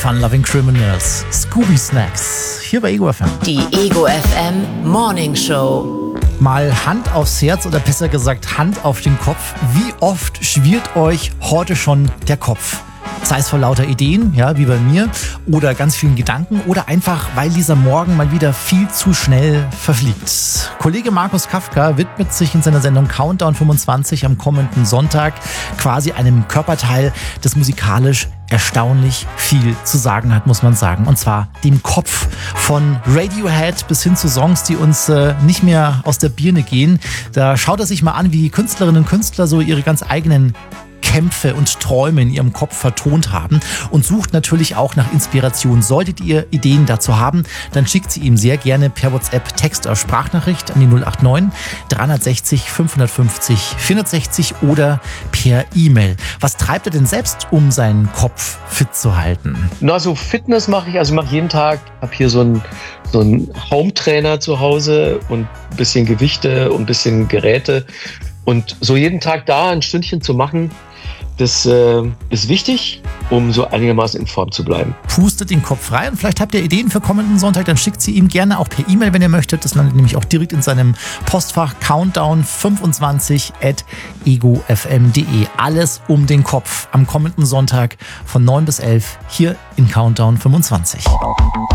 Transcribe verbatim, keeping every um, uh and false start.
Fun-Loving Criminals, Scooby Snacks, hier bei Ego F M. Die Ego F M Morning Show. Mal Hand aufs Herz oder besser gesagt Hand auf den Kopf. Wie oft schwirrt euch heute schon der Kopf? Sei es vor lauter Ideen, ja, wie bei mir, oder ganz vielen Gedanken, oder einfach, weil dieser Morgen mal wieder viel zu schnell verfliegt. Kollege Markus Kafka widmet sich in seiner Sendung Countdown fünfundzwanzig am kommenden Sonntag quasi einem Körperteil, das musikalisch erstaunlich viel zu sagen hat, muss man sagen. Und zwar dem Kopf. Von Radiohead bis hin zu Songs, die uns äh, nicht mehr aus der Birne gehen. Da schaut er sich mal an, wie Künstlerinnen und Künstler so ihre ganz eigenen Kämpfe und Träume in ihrem Kopf vertont haben und sucht natürlich auch nach Inspiration. Solltet ihr Ideen dazu haben, dann schickt sie ihm sehr gerne per WhatsApp Text oder Sprachnachricht an die null acht neun, dreihundertsechzig, fünfhundertfünfzig, vierhundertsechzig oder per E-Mail. Was treibt er denn selbst, um seinen Kopf fit zu halten? Na, so Fitness mache ich, also ich mache jeden Tag, habe hier so einen so einen Home-Trainer zu Hause und ein bisschen Gewichte und ein bisschen Geräte. Und so jeden Tag da ein Stündchen zu machen, das äh, ist wichtig, um so einigermaßen in Form zu bleiben. Pustet den Kopf frei und vielleicht habt ihr Ideen für kommenden Sonntag, dann schickt sie ihm gerne auch per E-Mail, wenn ihr möchtet. Das landet nämlich auch direkt in seinem Postfach countdown fünfundzwanzig at ego f m punkt de. Alles um den Kopf am kommenden Sonntag von neun bis elf hier in Countdown fünfundzwanzig.